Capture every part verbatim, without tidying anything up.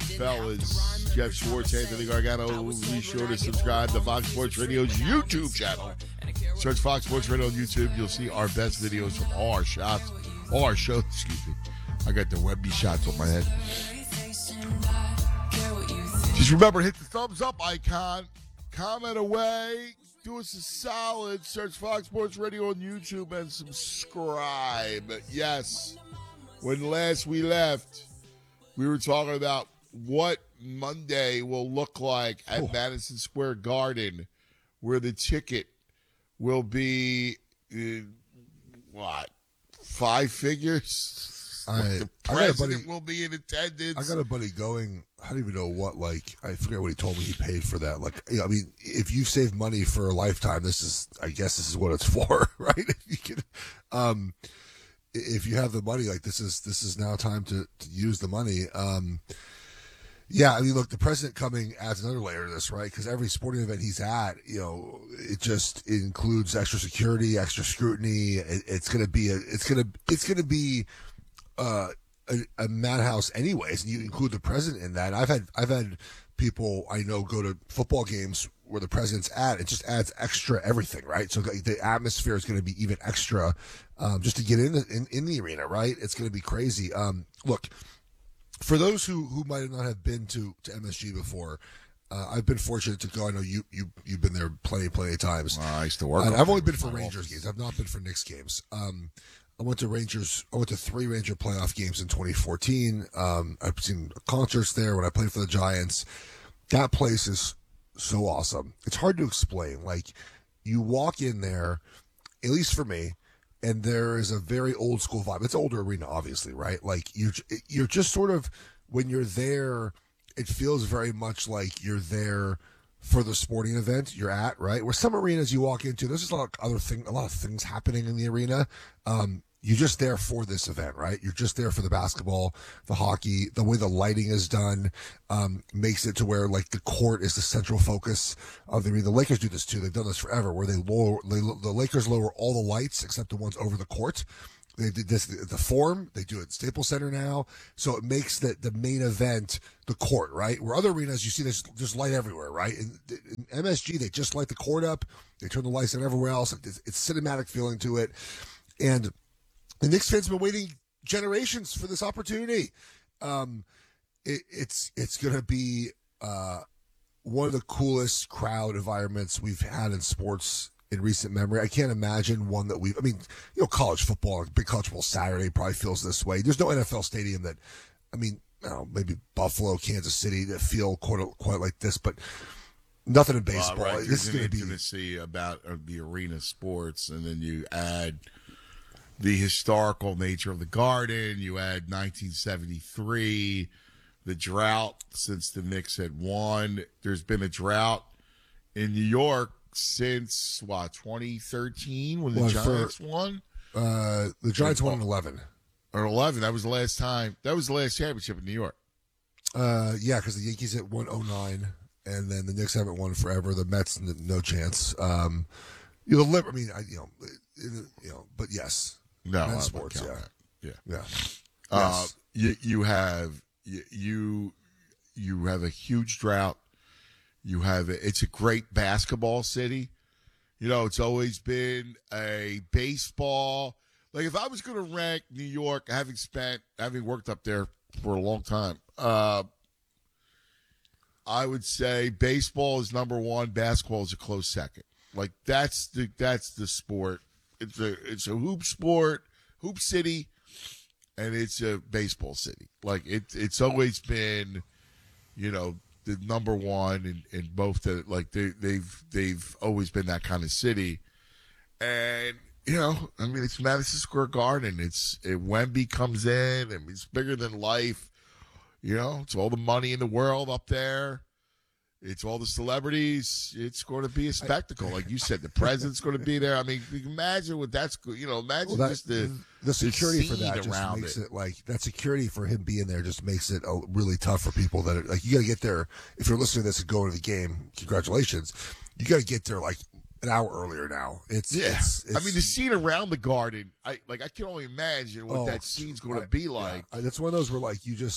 fellas. Jeff Schwartz, Anthony Gargano. Be sure to subscribe to Fox Sports Radio's YouTube channel. Search Fox Sports Radio on YouTube. You'll see our best videos from all our shots, all our shows. Excuse me. I got the Webby shots on my head. Just remember, hit the thumbs up icon. Comment away. Do us a solid. Search Fox Sports Radio on YouTube and subscribe. Yes. When last we left, we were talking about what Monday will look like at oh. Madison Square Garden, where the ticket will be, uh, what, five figures? I, the president buddy, will be in attendance. I got a buddy going, I don't even know what, like, I forget what he told me he paid for that. Like, you know, I mean, if you save money for a lifetime, this is, I guess this is what it's for, right? If you can, um, if you have the money, like, this is, this is now time to, to use the money. Um, yeah, I mean, look, the president coming adds another layer to this, right? Because every sporting event he's at, you know, it just it includes extra security, extra scrutiny. It, it's going to be a, it's going to, it's going to be, Uh, a, a madhouse anyways, and you include the president in that. I've had I've had people I know go to football games where the president's at. It just adds extra everything, right? So the, the atmosphere is going to be even extra um, just to get in, the, in in the arena, right? It's going to be crazy. Um, look, for those who, who might not have been to, to M S G before, uh, I've been fortunate to go. I know you you you've been there plenty plenty of times. Well, I used to work. And I've only been for Rangers games. I've not been for Knicks games. Um, I went to Rangers. I went to three Ranger playoff games in twenty fourteen. Um, I've seen concerts there when I played for the Giants. That place is so awesome. It's hard to explain. Like, you walk in there, at least for me, and there is a very old school vibe. It's an older arena, obviously, right? Like, you're you're just sort of, when you're there, it feels very much like you're there for the sporting event you're at, right? Where some arenas you walk into, there's just a lot of other thing, a lot of things happening in the arena. Um, You're just there for this event, right? You're just there for the basketball, the hockey, the way the lighting is done, um, makes it to where, like, the court is the central focus of the arena. The Lakers do this too. They've done this forever, where they lower, they, the Lakers lower all the lights except the ones over the court. They did this at the Forum. They do it at Staples Center now. So it makes the, the main event the court, right? Where other arenas, you see there's just light everywhere, right? In, in M S G, they just light the court up. They turn the lights on everywhere else. It's, it's cinematic feeling to it. And the Knicks fans have been waiting generations for this opportunity. Um, it, it's it's going to be uh, one of the coolest crowd environments we've had in sports in recent memory. I can't imagine one that we've. I mean, you know, college football, big college football Saturday probably feels this way. There's no N F L stadium that, I mean, I don't know, maybe Buffalo, Kansas City that feel quite quite like this, but nothing in baseball. Well, right. This There's is going to be intimacy about uh, the arena sports, and then you add the historical nature of the Garden. You add nineteen seventy-three, the drought since the Knicks had won. There's been a drought in New York since, what, twenty thirteen when the well, Giants for, won? Uh, the Giants won in eleven. Or eleven. That was the last time. That was the last championship in New York. Uh, yeah, because the Yankees had won oh nine, and then the Knicks haven't won forever. The Mets, no chance. Um, you know, I mean, I, you know, you know, but yes. No, Men's sports, yeah. yeah, yeah, uh, yes. you you have you you have a huge drought. You have a, it's a great basketball city. You know, it's always been a baseball. Like, if I was going to rank New York, having spent having worked up there for a long time, uh, I would say baseball is number one. Basketball is a close second. Like, that's the that's the sport. It's a it's a hoop sport, hoop city, and it's a baseball city. Like, it it's always been, you know, the number one in, in both the like they they've they've always been that kind of city. And, you know, I mean, it's Madison Square Garden. It's it, Wemby comes in, and it's bigger than life. You know, it's all the money in the world up there. It's all the celebrities. It's going to be a spectacle. Like you said, the president's going to be there. I mean, imagine what that's, you know, imagine well, that, just the, the security the for that just makes it. it like, that security for him being there just makes it uh, really tough for people that are, like, you got to get there. If you're listening to this and going to the game, congratulations. You got to get there like an hour earlier now. It's, yeah. It's, it's, I mean, the scene around the Garden, I like, I can only imagine what oh, that scene's going I, to be like. Yeah. That's one of those where, like, you just,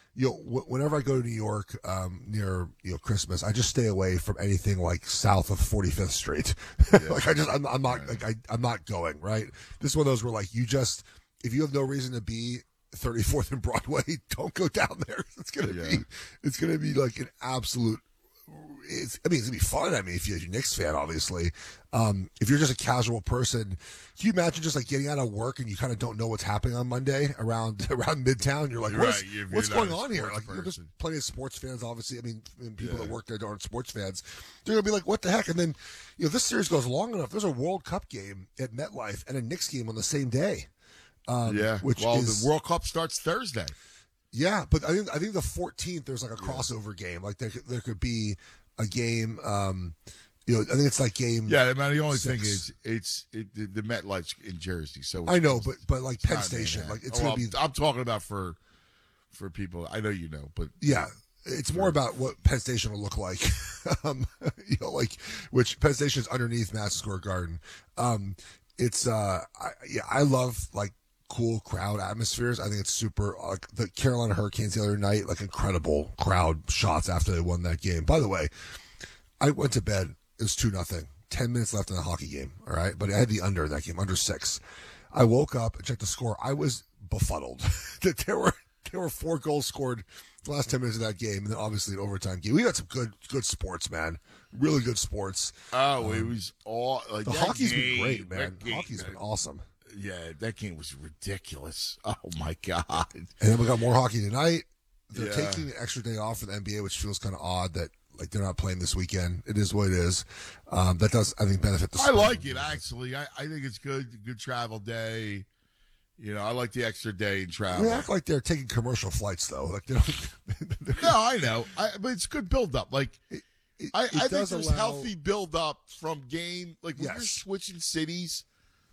you know, w- whenever I go to New York um, near you know Christmas, I just stay away from anything like south of forty-fifth Street. Yeah. like I just, I'm, I'm not, Right. like I, I'm not going. Right. This is one of those where like you just, if you have no reason to be thirty-fourth and Broadway, don't go down there. It's gonna Yeah. be, it's gonna be like an absolute. It's, I mean, it's gonna be fun. I mean, if you're a Knicks fan, obviously. Um, if you're just a casual person, can you imagine just like getting out of work and you kind of don't know what's happening on Monday around around Midtown? You're like, You're what's, right, if what's you're not going a on here? sports Like, you know, there's person. plenty of sports fans, obviously. I mean, and people Yeah. that work there aren't sports fans. They're gonna be like, what the heck? And then, you know, this series goes long enough. There's a World Cup game at MetLife and a Knicks game on the same day. Um, Yeah. which well, is the World Cup starts Thursday. yeah, but I think I think the fourteenth there's like a crossover game. Like there could, there could be a game. Um, you know, I think it's like game. Yeah, I mean, the only Six. thing is, it's it, the, the MetLife's in Jersey, so it's I know, close. but but like It's Penn not Station, Manhattan. like it's Oh, gonna I'm, be I'm talking about for for people. I know you know, but yeah. It's more about what Penn Station will look like, um, you know, like which Penn Station is underneath Madison Square Garden. Um, it's uh, I, yeah, I love like cool crowd atmospheres. I think it's super. Like the Carolina Hurricanes the other night, like incredible crowd shots after they won that game. By the way, I went to bed. It was two nothing. Ten minutes left in the hockey game. All right, but I had the under in that game, under six. I woke up and checked the score. I was befuddled that there were there were four goals scored the last ten minutes of that game, and then obviously an overtime game. We got some good good sports, man. Really good sports. oh, it was all like The that hockey's game, been great, man. that game, Hockey's been awesome. Yeah, that game was ridiculous. Oh my god! And then we got more hockey tonight. They're Yeah. taking an extra day off for the N B A, which feels kind of odd that like they're not playing this weekend. It is what it is. Um, that does, I think, benefit the I sport. like it actually. I, I think it's good. Good travel day. You know, I like the extra day in travel. They act like they're taking commercial flights, though. Like they don't. No, I know, I, but it's good build up. Like It, I, it I think does there's allow- healthy build up from game. Like when you're Yes. switching cities,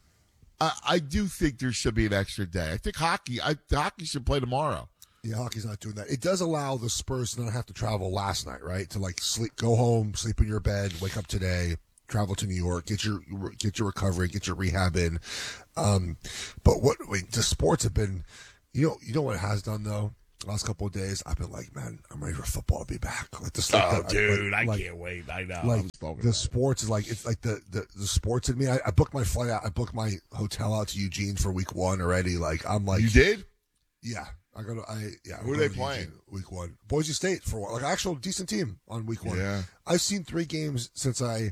I, I do think there should be an extra day. I think hockey. I hockey should play tomorrow. Yeah, hockey's not doing that. It does allow the Spurs to not have to travel last night, right? To like sleep, go home, sleep in your bed, wake up today, travel to New York, get your get your recovery, get your rehab in. Um, but what wait, the sports have been, you know, you know what it has done though. The last couple of days, I've been like, man, I'm ready for football to be back. Like this, like Oh, the- dude, like- I like- can't wait. I know. like I'm smoking the that. sports is like it's like the, the the sports in me. I, I booked my flight out. I booked my hotel out to Eugene for week one already. Like I'm like, You did? yeah. I go to I yeah. Who I'm are they going to playing? Eugene Week one, Boise State for one. Like actual decent team on week one. Yeah. I've seen three games since I.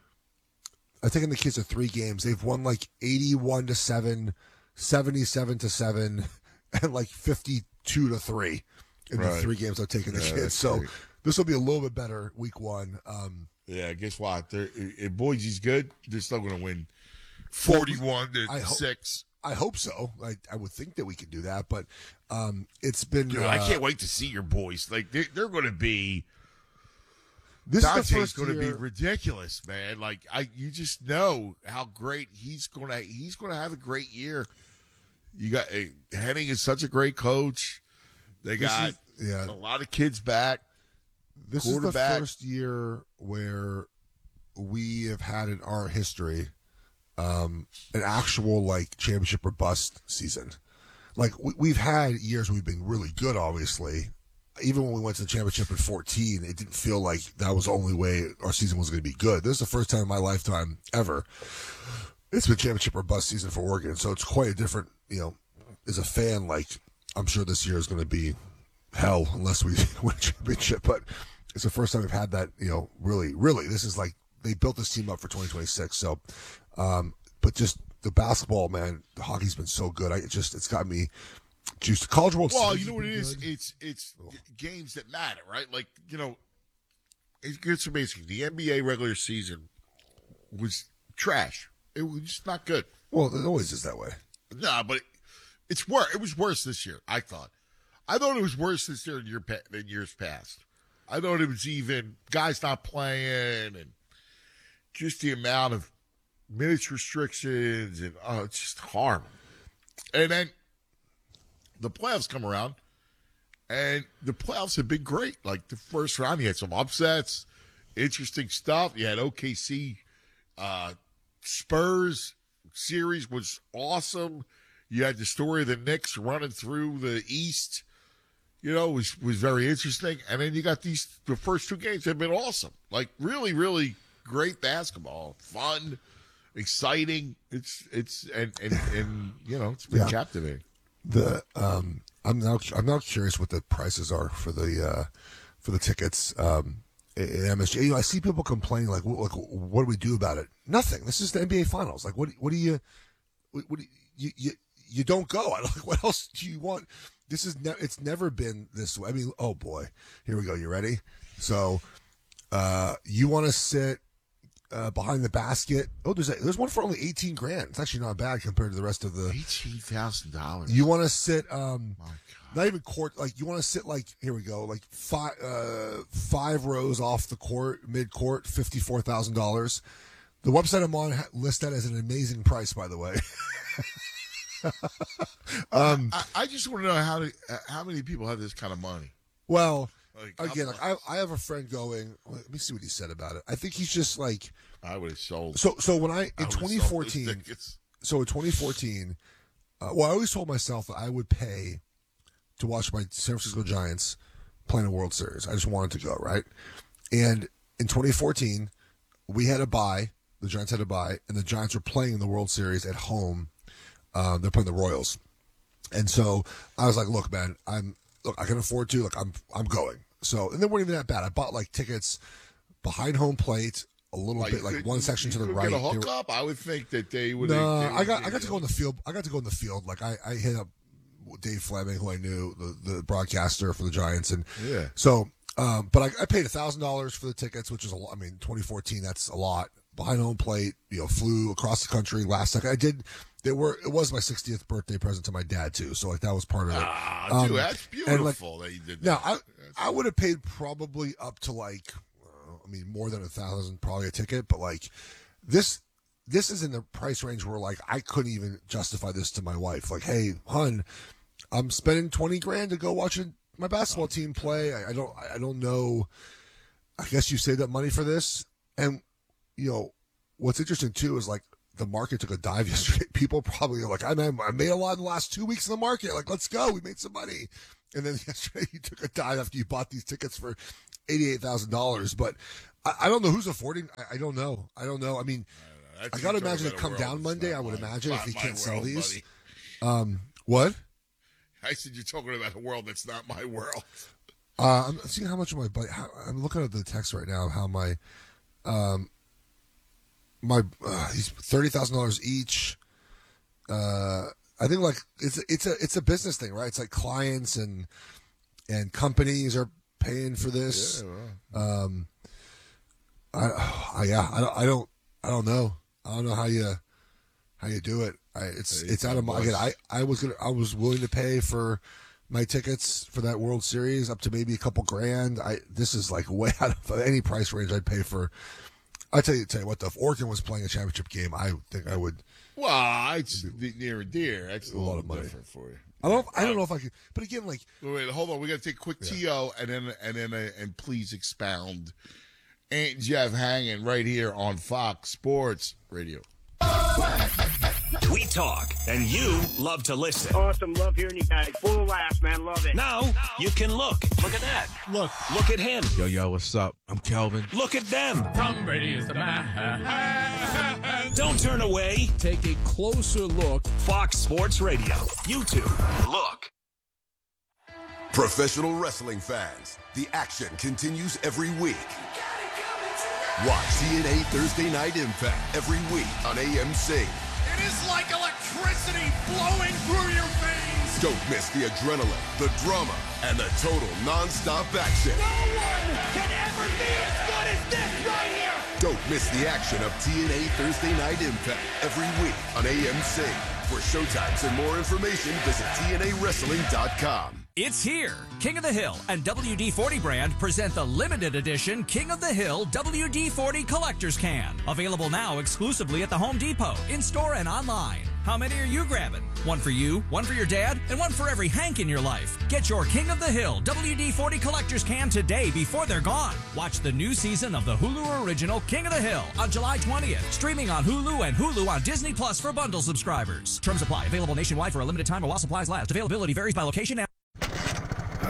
I've taken the kids to three games. They've won like eighty-one to seven, seventy-seven to seven, and like fifty-two to three in the Right. three games I've taken the Yeah, kids. that's So great. this will be a little bit better week one. Um, Yeah. Guess what? They're, if Boise's good, they're still going to win forty-one to I hope- six. I hope so. I, I would think that we could do that, but um, it's been. Dude, uh, I can't wait to see your boys. Like they're, they're going to be. This is the Dante's first going to be year- ridiculous, man. Like I, you just know how great he's going to. He's going to have a great year. You got uh, Henning is such a great coach. They This got is- yeah. a lot of kids back. This is the quarterback. first year where we have had in our history um, an actual like championship or bust season. Like we, we've had years we've been really good, obviously. Even when we went to the championship in fourteen, it didn't feel like that was the only way our season was going to be good. This is the first time in my lifetime ever it's been championship or bust season for Oregon. So it's quite a different, you know, as a fan, like I'm sure this year is going to be hell unless we win a championship. But it's the first time we've had that, you know, really, really. This is like they built this team up for twenty twenty-six. So, um, but just the basketball, man, the hockey's been so good. I it just it's got me juiced. College World Well, Series you know what has it been is? good. It's it's games that matter, right? Like you know, it's it's basically the N B A regular season was trash. It was just not good. Well, it always is that way. Nah, but it, it's worse. It was worse this year. I thought. I thought it was worse this year than, year, pa- than years past. I thought it was even guys not playing and just the amount of minutes restrictions and oh, it's just horrible. And then the playoffs come around, and the playoffs have been great. Like the first round, you had some upsets, interesting stuff. You had O K C, uh, Spurs series was awesome. You had the story of the Knicks running through the East. you know, was was very interesting. And then you got these the first two games have been awesome. Like really, really great basketball, fun, exciting. It's it's and and, and you know, it's been Yeah. captivating. The um, I'm now I'm now curious what the prices are for the uh, for the tickets. Um, in M S G, you know, I see people complaining like, what, like, what do we do about it? Nothing. This is the N B A Finals. Like, what what do you what, what do you, you you you don't go? I don't, like, what else do you want? This is ne- it's never been this way. I mean, oh boy, here we go. You ready? So, uh, you want to sit uh, behind the basket? Oh, there's a, there's one for only eighteen grand. It's actually not bad compared to the rest of the Eighteen thousand dollars. You want to sit, um, My God. not even court, like you want to sit like, here we go, like five, uh, five rows off the court, mid court, fifty-four thousand dollars. The website I'm on ha- lists that as an amazing price, by the way. um, I, I just want to know how to, how many people have this kind of money. well, Like, again, I'm- like I, I have a friend going, let me see what he said about it. I think he's just like, I would have sold. so, so when I, I in would've sold twenty those fourteen, tickets. so in twenty fourteen, uh, well, I always told myself that I would pay to watch my San Francisco Giants play in a World Series. I just wanted to go, right? And in twenty fourteen, we had a bye. The Giants had a bye, and the Giants were playing in the World Series at home. Um, they're playing the Royals, and so I was like, "Look, man, I'm look. I can afford to. Like, I'm I'm going." So, and they weren't even that bad. I bought like tickets behind home plate, a little bit, like could- one section to the could right. Get a They were- hookup? I would think that they would. no, they I would- got they- I got to go in the field. I got to go in the field. Like I, I hit up Dave Fleming, who I knew, the, the broadcaster for the Giants, and Yeah. so. Um, but I, I paid a thousand dollars for the tickets, which is a lot. I mean, twenty fourteen, that's a lot. Behind home plate, you know, flew across the country last second. I did. They were. It was my sixtieth birthday present to my dad too, so like that was part of it. Ah, Um, dude, that's and, like, beautiful that you did that. Now, I That's- I would have paid probably up to like, uh, I mean, more than a thousand probably a ticket, but like this, this is in the price range where like I couldn't even justify this to my wife. Like, hey, hun, I'm spending twenty grand to go watch a, my basketball team play. I, I don't, I don't know. I guess you saved up money for this, and you know what's interesting too is like the market took a dive yesterday. People probably are like, I made, I made a lot in the last two weeks in the market. Like, let's go. We made some money. And then yesterday you took a dive after you bought these tickets for eighty-eight thousand dollars. But I, I don't know who's affording. I, I don't know. I don't know. I mean, That's- I got to you're talking imagine it about a come world down that's Monday. not I would my- imagine if not they my can't sell world, these. buddy. Um, what? I said you're talking about a world that's not my world. Uh, I'm seeing how much of my budget. How, I'm looking at the text right now. How my, um, my uh, these thirty thousand dollars each. Uh, I think like it's it's a it's a business thing, right? It's like clients and and companies are paying for this. Yeah, well. Um, I, I yeah, I don't I don't I don't know. I don't know how you how you do it. I, it's Hey, it's out of my again. I I was gonna I was willing to pay for my tickets for that World Series up to maybe a couple grand. I this is like way out of any price range I'd pay for. I tell you, tell you what, though, if Oregon was playing a championship game, I think I would. Well, it's near and dear. That's a, A lot little of money. different for you. I don't. I don't know if I could. But again, like Wait, wait, hold on. We got to take a quick T O and then and then uh, and please expound. Ain't Jeff hanging right here on Fox Sports Radio. We talk, and you love to listen. Awesome. Love hearing you guys. Full of laughs, man. Love it. Now you can look. Look at that. Look. Look at him. Yo, yo, what's up? I'm Kelvin. Look at them. Tom Brady is the man. Don't turn away. Take a closer look. Fox Sports Radio. YouTube. Look. Professional wrestling fans, the action continues every week. Watch T N A Thursday Night Impact every week on A M C. It is like electricity flowing through your veins. Don't miss the adrenaline, the drama, and the total non-stop action. No one can ever be as good as this right here. Don't miss the action of T N A Thursday Night Impact every week on A M C. For showtimes and more information, visit T N A wrestling dot com. It's here. King of the Hill and W D forty brand present the limited edition King of the Hill W D forty Collector's Can. Available now exclusively at the Home Depot, in-store and online. How many are you grabbing? One for you, one for your dad, and one for every Hank in your life. Get your King of the Hill W D forty Collector's Can today before they're gone. Watch the new season of the Hulu original King of the Hill on July twentieth. Streaming on Hulu and Hulu on Disney Plus for bundle subscribers. Terms apply. Available nationwide for a limited time or while supplies last. Availability varies by location and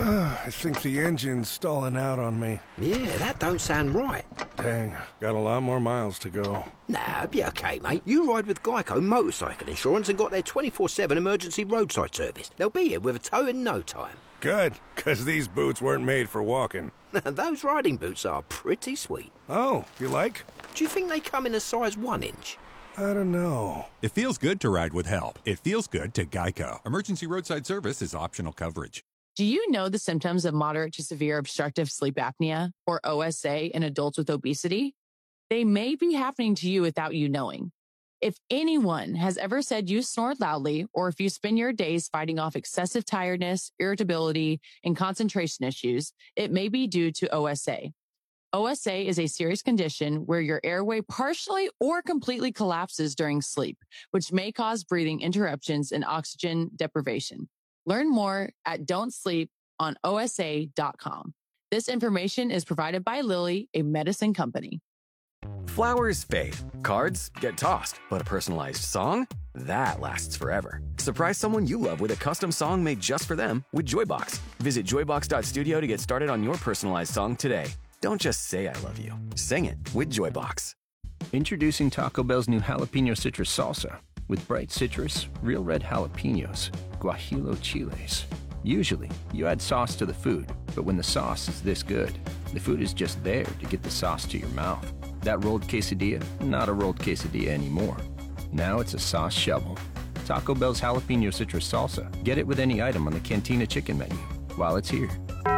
I think the engine's stalling out on me. Yeah, that don't sound right. Dang, got a lot more miles to go. Nah, be okay, mate. You ride with Geico Motorcycle Insurance and got their twenty-four seven emergency roadside service. They'll be here with a tow in no time. Good, because these boots weren't made for walking. Those riding boots are pretty sweet. Oh, you like? Do you think they come in a size one inch? I don't know. It feels good to ride with help. It feels good to Geico. Emergency roadside service is optional coverage. Do you know the symptoms of moderate to severe obstructive sleep apnea, or O S A, in adults with obesity? They may be happening to you without you knowing. If anyone has ever said you snore loudly, or if you spend your days fighting off excessive tiredness, irritability, and concentration issues, it may be due to O S A. O S A is a serious condition where your airway partially or completely collapses during sleep, which may cause breathing interruptions and oxygen deprivation. Learn more at don't sleep on O S A dot com. This information is provided by Lilly, a medicine company. Flowers fade, cards get tossed, but a personalized song? That lasts forever. Surprise someone you love with a custom song made just for them with Joybox. Visit joybox dot studio to get started on your personalized song today. Don't just say I love you. Sing it with Joybox. Introducing Taco Bell's new Jalapeno Citrus Salsa. With bright citrus, real red jalapenos, guajillo chiles. Usually, you add sauce to the food, but when the sauce is this good, the food is just there to get the sauce to your mouth. That rolled quesadilla, not a rolled quesadilla anymore. Now it's a sauce shovel. Taco Bell's Jalapeno Citrus Salsa. Get it with any item on the Cantina Chicken menu while it's here.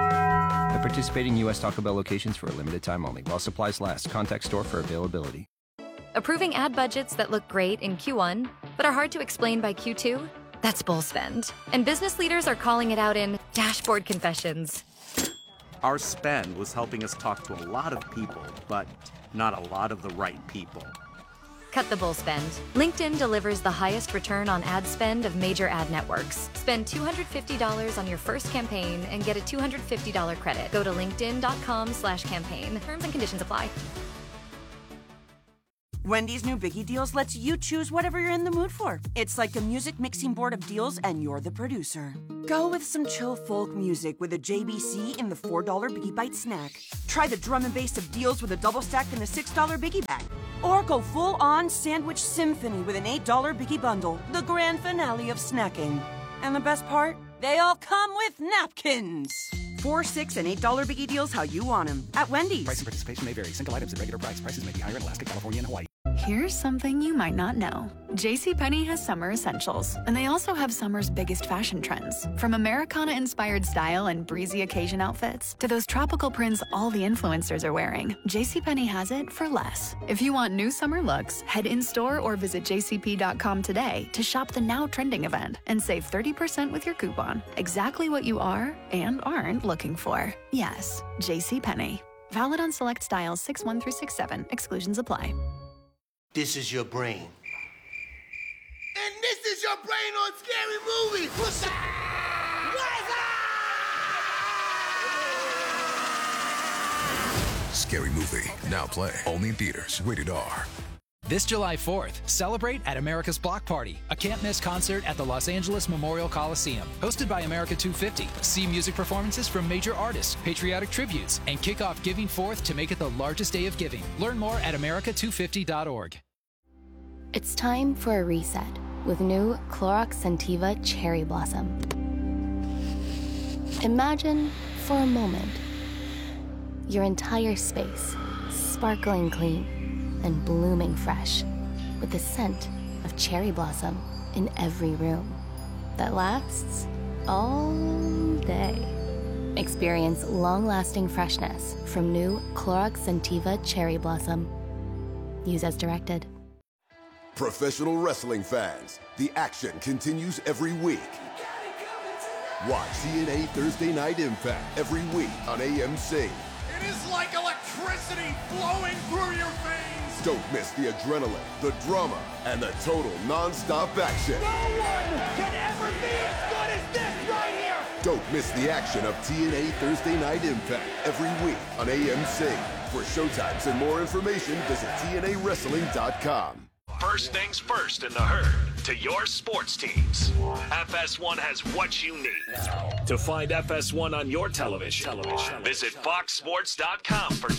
At participating U S Taco Bell locations for a limited time only. While supplies last, contact store for availability. Approving ad budgets that look great in Q one, but are hard to explain by Q two? That's bull spend. And business leaders are calling it out in dashboard confessions. Our spend was helping us talk to a lot of people, but not a lot of the right people. Cut the bull spend. LinkedIn delivers the highest return on ad spend of major ad networks. Spend two hundred fifty dollars on your first campaign and get a two hundred fifty dollars credit. Go to linkedin dot com slash campaign. Terms and conditions apply. Wendy's new Biggie Deals lets you choose whatever you're in the mood for. It's like a music mixing board of deals, and you're the producer. Go with some chill folk music with a J B C in the four dollar Biggie Bite snack. Try the drum and bass of deals with a double stack in the six dollar Biggie Bag. Or go full-on sandwich symphony with an eight dollar Biggie Bundle, the grand finale of snacking. And the best part? They all come with napkins. Four, six, and eight dollar Biggie Deals how you want them at Wendy's. Price and participation may vary. Single items at regular price. Prices may be higher in Alaska, California, and Hawaii. Here's something you might not know. JCPenney has summer essentials, and they also have summer's biggest fashion trends. From Americana-inspired style and breezy occasion outfits to those tropical prints all the influencers are wearing, JCPenney has it for less. If you want new summer looks, head in-store or visit j c p dot com today to shop the now trending event and save thirty percent with your coupon. Exactly what you are and aren't looking for. Yes, JCPenney. Valid on select styles six one through six seven. Exclusions apply. This is your brain. And this is your brain on Scary Movie. What's up? Scary Movie, now play, only in theaters, rated R. This July fourth, celebrate at America's Block Party, a can't-miss concert at the Los Angeles Memorial Coliseum. Hosted by America two fifty, see music performances from major artists, patriotic tributes, and kick off Giving Fourth to make it the largest day of giving. Learn more at america two fifty dot org. It's time for a reset with new Clorox Scentiva Cherry Blossom. Imagine, for a moment, your entire space sparkling clean and blooming fresh with the scent of cherry blossom in every room that lasts all day. Experience long-lasting freshness from new Clorox Scentiva Cherry Blossom. Use as directed. Professional wrestling fans, the action continues every week. Watch T N A Thursday Night Impact every week on A M C. It is like electricity flowing through your veins. Don't miss the adrenaline, the drama, and the total non-stop action. No one can ever be as good as this right here. Don't miss the action of T N A Thursday Night Impact every week on A M C. For showtimes and more information, visit T N A wrestling dot com. First things first in the herd. to your sports teams. F S one has what you need. To find F S one on your television, visit fox sports dot com for